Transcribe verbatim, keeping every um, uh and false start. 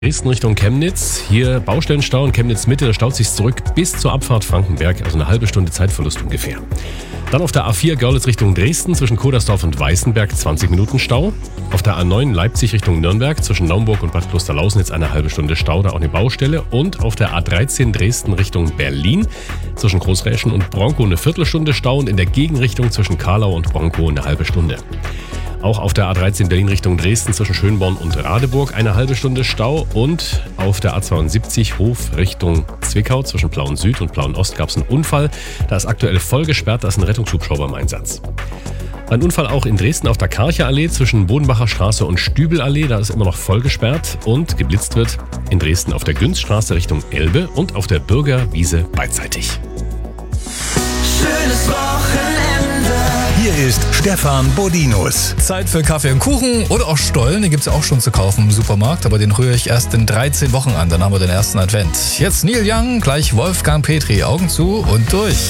Dresden Richtung Chemnitz. Hier Baustellenstau in Chemnitz Mitte, da staut sich zurück bis zur Abfahrt Frankenberg, also eine halbe Stunde Zeitverlust ungefähr. Dann auf der A vier Görlitz Richtung Dresden zwischen Kodersdorf und Weißenberg zwanzig Minuten Stau. Auf der A neun Leipzig Richtung Nürnberg zwischen Naumburg und Bad Klosterlausen jetzt eine halbe Stunde Stau, da auch eine Baustelle. Und auf der A dreizehn Dresden Richtung Berlin zwischen Großräschen und Bronkow eine Viertelstunde Stau und in der Gegenrichtung zwischen Karlau und Bronkow eine halbe Stunde. Auch auf der A dreizehn Berlin Richtung Dresden zwischen Schönborn und Radeburg eine halbe Stunde Stau und auf der A zweiundsiebzig Hof Richtung Zwickau zwischen Plauen Süd und Plauen Ost gab es einen Unfall. Da ist aktuell voll gesperrt, da ist ein Rettungshubschrauber im Einsatz. Ein Unfall auch in Dresden auf der Karcher Allee zwischen Bodenbacher Straße und Stübelallee, da ist immer noch voll gesperrt und geblitzt wird in Dresden auf der Günzstraße Richtung Elbe und auf der Bürgerwiese beidseitig. Schönes Wochenende. Hier ist Stefan Bodinus. Zeit für Kaffee und Kuchen oder auch Stollen. Den gibt es ja auch schon zu kaufen im Supermarkt, aber den rühre ich erst in dreizehn Wochen an. Dann haben wir den ersten Advent. Jetzt Neil Young, gleich Wolfgang Petri. Augen zu und durch.